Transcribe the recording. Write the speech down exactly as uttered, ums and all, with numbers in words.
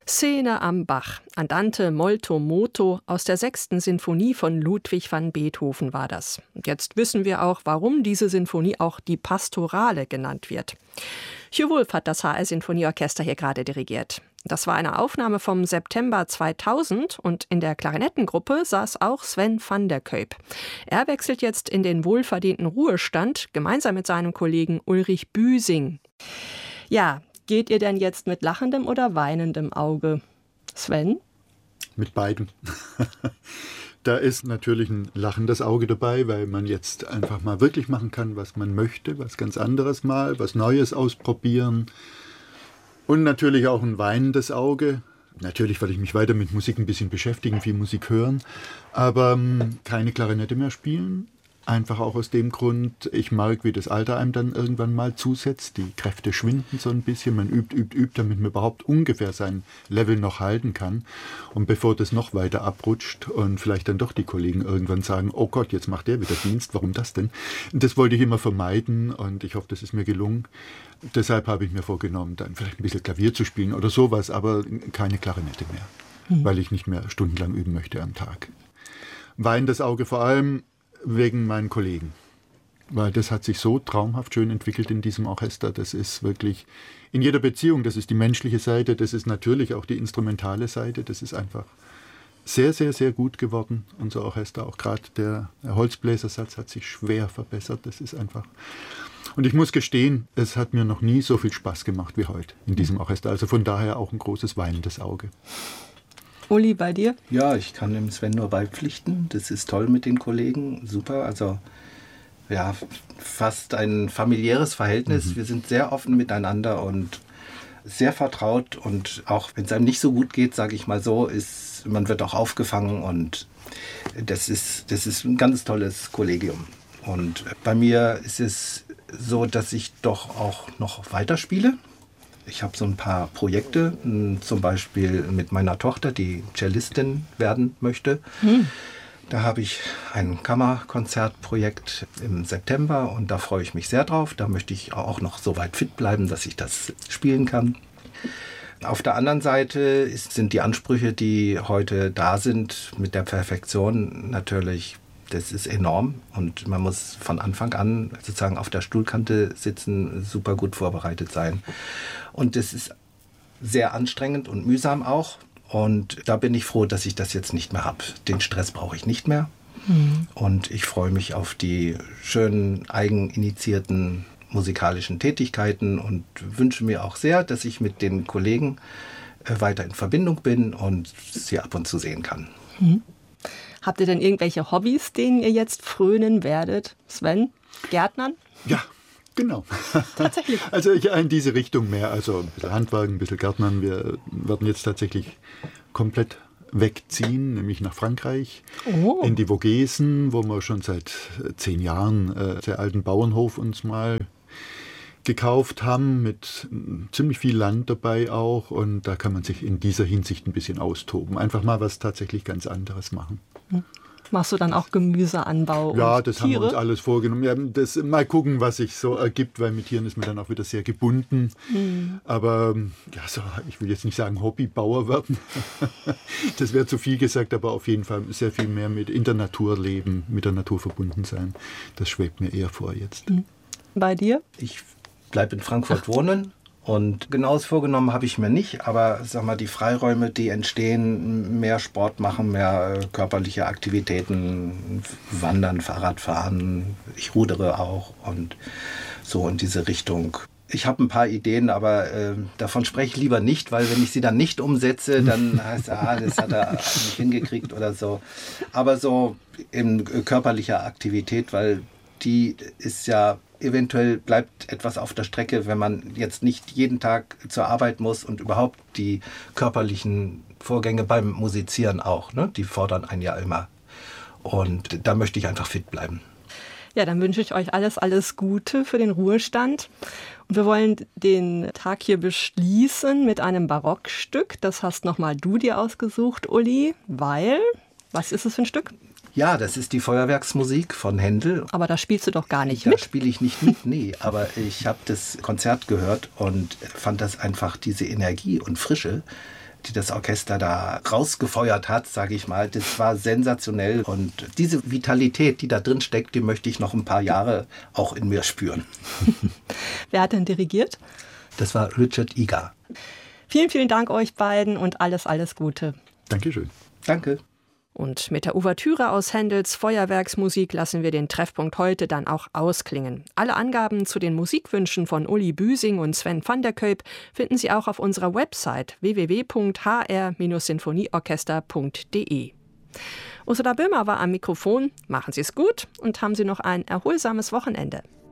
Szene am Bach, Andante molto moto aus der sechsten Sinfonie von Ludwig van Beethoven war das. Und jetzt wissen wir auch, warum diese Sinfonie auch die Pastorale genannt wird. Hugh Wolf hat das H R-Sinfonieorchester hier gerade dirigiert. Das war eine Aufnahme vom September zweitausend und in der Klarinettengruppe saß auch Sven van der Kuyp. Er wechselt jetzt in den wohlverdienten Ruhestand, gemeinsam mit seinem Kollegen Ulrich Büsing. Ja, geht ihr denn jetzt mit lachendem oder weinendem Auge? Sven? Mit beidem. Da ist natürlich ein lachendes Auge dabei, weil man jetzt einfach mal wirklich machen kann, was man möchte, was ganz anderes mal, was Neues ausprobieren. Und natürlich auch ein weinendes Auge. Natürlich, weil ich mich weiter mit Musik ein bisschen beschäftigen, viel Musik hören, aber ähm, keine Klarinette mehr spielen. Einfach auch aus dem Grund, ich mag, wie das Alter einem dann irgendwann mal zusetzt. Die Kräfte schwinden so ein bisschen. Man übt, übt, übt, damit man überhaupt ungefähr sein Level noch halten kann. Und bevor das noch weiter abrutscht und vielleicht dann doch die Kollegen irgendwann sagen, oh Gott, jetzt macht der wieder Dienst, warum das denn? Das wollte ich immer vermeiden und ich hoffe, das ist mir gelungen. Deshalb habe ich mir vorgenommen, dann vielleicht ein bisschen Klavier zu spielen oder sowas, aber keine Klarinette mehr, mhm. weil ich nicht mehr stundenlang üben möchte am Tag. Weinendes Auge vor allem wegen meinen Kollegen, weil das hat sich so traumhaft schön entwickelt in diesem Orchester. Das ist wirklich in jeder Beziehung, das ist die menschliche Seite, das ist natürlich auch die instrumentale Seite, das ist einfach sehr, sehr, sehr gut geworden, unser Orchester. Auch gerade der, der Holzbläsersatz hat sich schwer verbessert, das ist einfach... Und ich muss gestehen, es hat mir noch nie so viel Spaß gemacht wie heute in diesem Orchester. Also von daher auch ein großes weinendes Auge. Uli, bei dir? Ja, ich kann dem Sven nur beipflichten. Das ist toll mit den Kollegen, super. Also ja, fast ein familiäres Verhältnis. Mhm. Wir sind sehr offen miteinander und sehr vertraut. Und auch wenn es einem nicht so gut geht, sage ich mal so, ist man wird auch aufgefangen. Und das ist, das ist ein ganz tolles Kollegium. Und bei mir ist es so, dass ich doch auch noch weiterspiele. Ich habe so ein paar Projekte, zum Beispiel mit meiner Tochter, die Cellistin werden möchte. Hm. Da habe ich ein Kammerkonzertprojekt im September und da freue ich mich sehr drauf. Da möchte ich auch noch so weit fit bleiben, dass ich das spielen kann. Auf der anderen Seite ist, sind die Ansprüche, die heute da sind, mit der Perfektion natürlich, das ist enorm und man muss von Anfang an sozusagen auf der Stuhlkante sitzen, super gut vorbereitet sein. Und das ist sehr anstrengend und mühsam auch. Und da bin ich froh, dass ich das jetzt nicht mehr habe. Den Stress brauche ich nicht mehr. Mhm. Und ich freue mich auf die schönen, eigeninitiierten musikalischen Tätigkeiten und wünsche mir auch sehr, dass ich mit den Kollegen weiter in Verbindung bin und sie ab und zu sehen kann. Mhm. Habt ihr denn irgendwelche Hobbys, denen ihr jetzt frönen werdet? Sven, Gärtnern? Ja, genau. Tatsächlich? Also ich in diese Richtung mehr. Also ein bisschen Handwerk, ein bisschen Gärtnern. Wir werden jetzt tatsächlich komplett wegziehen, nämlich nach Frankreich, oh. in die Vogesen, wo wir schon seit zehn Jahren äh, sehr alten Bauernhof uns mal gekauft haben, mit ziemlich viel Land dabei auch. Und da kann man sich in dieser Hinsicht ein bisschen austoben. Einfach mal was tatsächlich ganz anderes machen. Machst du dann auch Gemüseanbau? Ja, und das Tiere? haben wir uns alles vorgenommen. Ja, das, mal gucken, was sich so ergibt, weil mit Tieren ist man dann auch wieder sehr gebunden. Mhm. Aber ja, so, ich will jetzt nicht sagen Hobbybauer werden. Das wäre zu viel gesagt, aber auf jeden Fall sehr viel mehr mit in der Natur leben, mit der Natur verbunden sein. Das schwebt mir eher vor jetzt. Mhm. Bei dir? Ich bleibe in Frankfurt Ach. wohnen. Und genaues vorgenommen habe ich mir nicht, aber sag mal, die Freiräume, die entstehen, mehr Sport machen, mehr körperliche Aktivitäten, Wandern, Fahrradfahren, ich rudere auch und so in diese Richtung. Ich habe ein paar Ideen, aber äh, davon spreche ich lieber nicht, weil wenn ich sie dann nicht umsetze, dann heißt es, ah, das hat er nicht hingekriegt oder so. Aber so in körperlicher Aktivität, weil die ist ja, eventuell bleibt etwas auf der Strecke, wenn man jetzt nicht jeden Tag zur Arbeit muss und überhaupt die körperlichen Vorgänge beim Musizieren auch, ne? Die fordern einen ja immer. Und da möchte ich einfach fit bleiben. Ja, dann wünsche ich euch alles, alles Gute für den Ruhestand. Und wir wollen den Tag hier beschließen mit einem Barockstück. Das hast nochmal du dir ausgesucht, Uli, weil... Was ist es für ein Stück? Ja, das ist die Feuerwerksmusik von Händel. Aber da spielst du doch gar nicht da mit. Da spiele ich nicht mit, nee. Aber ich habe das Konzert gehört und fand das einfach, diese Energie und Frische, die das Orchester da rausgefeuert hat, sage ich mal, das war sensationell. Und diese Vitalität, die da drin steckt, die möchte ich noch ein paar Jahre auch in mir spüren. Wer hat denn dirigiert? Das war Richard Egar. Vielen, vielen Dank euch beiden und alles, alles Gute. Dankeschön. Danke. Und mit der Ouvertüre aus Händels Feuerwerksmusik lassen wir den Treffpunkt heute dann auch ausklingen. Alle Angaben zu den Musikwünschen von Uli Büsing und Sven van der Kuyp finden Sie auch auf unserer Website w w w punkt h r sinfonieorchester punkt d e. Ursula Böhmer war am Mikrofon. Machen Sie es gut und haben Sie noch ein erholsames Wochenende.